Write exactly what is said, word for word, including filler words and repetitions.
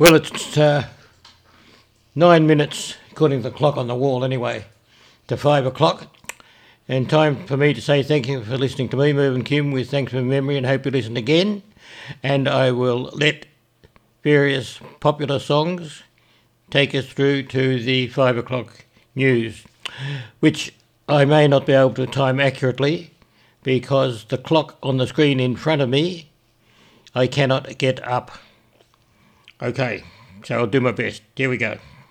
Well, it's uh, nine minutes, according to the clock on the wall anyway, to five o'clock. And time for me to say thank you for listening to me, Mervyn Kim, with Thanks for Memory, and hope you listen again. And I will let various popular songs take us through to the five o'clock news, which I may not be able to time accurately because the clock on the screen in front of me, I cannot get up. Okay, so I'll do my best. Here we go.